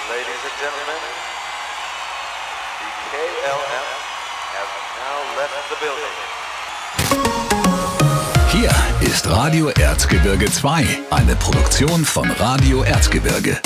Ladies and gentlemen, the KLM have now left the building. Hier ist Radio Erzgebirge 2, eine Produktion von Radio Erzgebirge.